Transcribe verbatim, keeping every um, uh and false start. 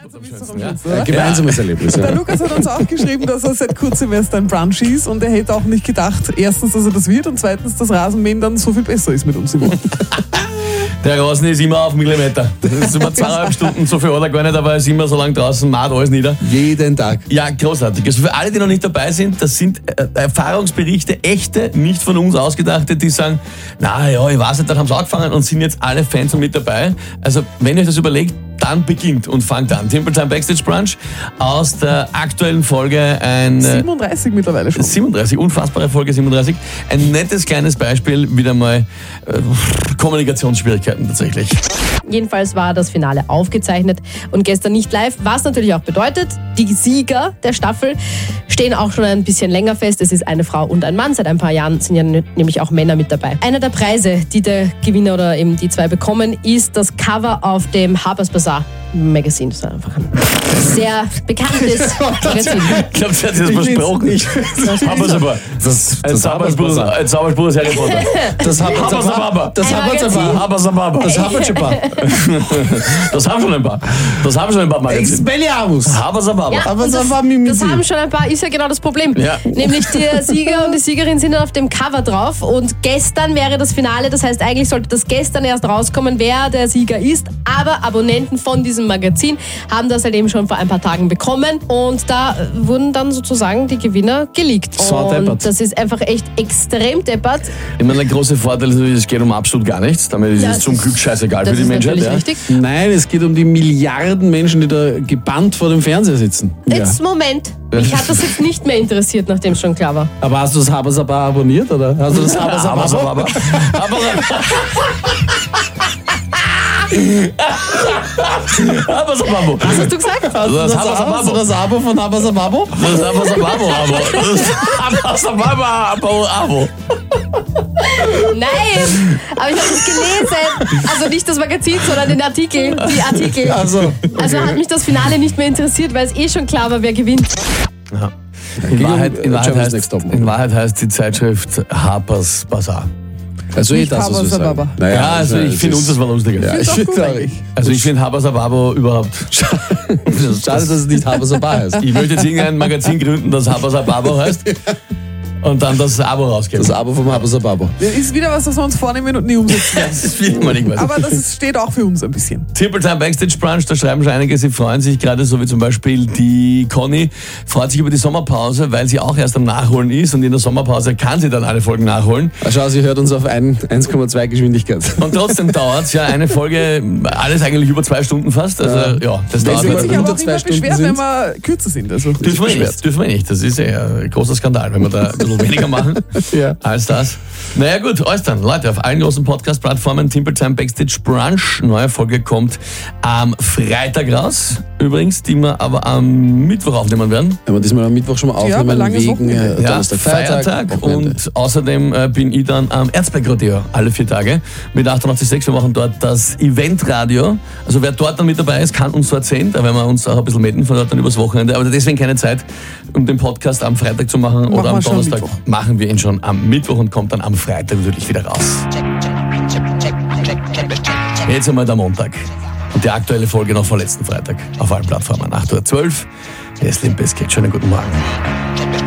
Ja? Ein gemeinsames Erlebnis. Der Lukas hat uns auch geschrieben, dass er seit kurzem erst ein Brunch ist und er hätte auch nicht gedacht, erstens, dass er das wird und zweitens, dass Rasenmähen dann so viel besser ist mit uns im Ort. Der Rasen ist immer auf Millimeter. Das ist immer zweieinhalb Stunden, so viel oder gar nicht, aber er ist immer so lange draußen, macht alles nieder. Jeden Tag. Ja, großartig. Also für alle, die noch nicht dabei sind, das sind äh, Erfahrungsberichte, echte, nicht von uns ausgedachte, die sagen, na ja, ich weiß nicht, dann haben sie angefangen und sind jetzt alle Fans und mit dabei. Also wenn ihr euch das überlegt, dann beginnt und fangt an. Timber Time Backstage Brunch aus der aktuellen Folge ein... siebenunddreißig mittlerweile schon. siebenunddreißig, unfassbare Folge siebenunddreißig. Ein nettes kleines Beispiel, wieder mal äh, Kommunikationsschwierigkeiten tatsächlich. Jedenfalls war das Finale aufgezeichnet und gestern nicht live, was natürlich auch bedeutet, die Sieger der Staffel stehen auch schon ein bisschen länger fest. Es ist eine Frau und ein Mann. Seit ein paar Jahren sind ja nämlich auch Männer mit dabei. Einer der Preise, die der Gewinner oder eben die zwei bekommen, ist das Cover auf dem Harper's Bazaar Magazine. Das ist einfach ein sehr bekanntes Magazin. Ich glaube, sie hat sich das versprochen. Harper's Bazaar. Das ein Zauberspruch ist Harry Potter. Das Harper's Bazaar. Das Harper's Bazaar. Harper's Bazaar. Das Harper's Bazaar. Das haben schon ein paar. Das haben schon ein paar Magazine. Expelliarmus. Harper's Bazaar. Ja, Aber das, das war Mimisi. das haben schon ein paar, ist ja genau das Problem. Ja. Nämlich der Sieger und die Siegerin sind auf dem Cover drauf und gestern wäre das Finale, das heißt eigentlich sollte das gestern erst rauskommen, wer der Sieger ist, aber Abonnenten von diesem Magazin haben das halt eben schon vor ein paar Tagen bekommen und da wurden dann sozusagen die Gewinner geleakt. So und deppert. das ist einfach echt extrem deppert. Ich meine, der große Vorteil ist, es geht um absolut gar nichts. Damit ist Ja, es zum Glück scheißegal Das für die ist Menschheit. natürlich Ja. richtig. Nein, es geht um die Milliarden Menschen, die da gebannt vor dem Fernseher sitzen. Jetzt Moment, mich hat das jetzt nicht mehr interessiert, nachdem es schon klar war. Aber hast du das Harper's Bazaar abonniert, oder? Hast du das Harper's Harper's Bazaar? Bazaar. Harper's Bazaar. Was hast du gesagt? Hast du das, Harper's Abo, hast du das Abo von Harper's Bazaar? Das ist Harper's Bazaar. Harper's Bazaar. Nein, aber ich habe das gelesen. Also nicht das Magazin, sondern den Artikel, die Artikel. Also, Also hat mich das Finale nicht mehr interessiert, weil es eh schon klar war, wer gewinnt. Ja. In, Gegen, Wahrheit, in, äh, Wahrheit Germany's heißt, Next Topmodel. in Wahrheit heißt die Zeitschrift Harper's Bazaar. Also eh Nicht das, was wir Harper's sagen. Bazaar. Naja, Ja, also ich es finde uns ist- das mal lustiger. Ja, ich Ist auch finde gut auch. eigentlich. Also ich finde Harper's Bazaar überhaupt... Schade, dass es nicht Harper's Bazaar heißt. Ich möchte jetzt irgendein Magazin gründen, das Harper's Bazaar heißt und dann das Abo rausgeben. Das Abo vom Harper's Bazaar. Das ist wieder was, das wir uns vornehmen und nie umsetzen werden. Das ist wieder mal irgendwas. Aber das ist, steht auch für uns ein bisschen. Timber Time Backstage Brunch, da schreiben schon einige, sie freuen sich gerade, so wie zum Beispiel die Conny, freut sich über die Sommerpause, weil sie auch erst am Nachholen ist und in der Sommerpause kann sie dann alle Folgen nachholen. Schau, sie hört uns auf ein- eins Komma zwei Geschwindigkeit. Und trotzdem dauert es ja eine Folge, alles eigentlich über zwei Stunden fast. Also ja, das Wenn dauert sie Man halt. sich unter aber auch zwei immer Stunden beschwert, sind. wenn wir kürzer sind. Also, Dürfen wir nicht, dürfen wir nicht. Das ist ja ein großer Skandal, wenn wir da ein bisschen weniger machen Ja. als das. Naja gut, alles dann. Leute, auf allen großen Podcast-Plattformen Timber Time Backstage Brunch. Neue Folge kommt am Freitag raus. Übrigens, die wir aber am Mittwoch aufnehmen werden. Wenn wir diesmal am Mittwoch schon mal Ja, aufnehmen, aber langes wegen Wochenende. äh, Donnerstag, Feiertag, Wochenende. und außerdem äh, bin ich dann am Erzberg-Rodeo alle vier Tage mit achtundachtzig Komma sechs. Wir machen dort das Eventradio. Also wer dort dann mit dabei ist, kann uns dort sehen. Da werden wir uns auch ein bisschen melden von dort dann übers Wochenende. Aber deswegen keine Zeit, um den Podcast am Freitag zu machen oder am wir schon am Donnerstag. Mittwoch. Machen wir ihn schon am Mittwoch und kommt dann am Freitag natürlich wieder raus. Jetzt einmal der Montag. Und die aktuelle Folge noch vom letzten Freitag auf allen Plattformen. acht Uhr zwölf. Hier ist Limp Bizkit. Schönen guten Morgen.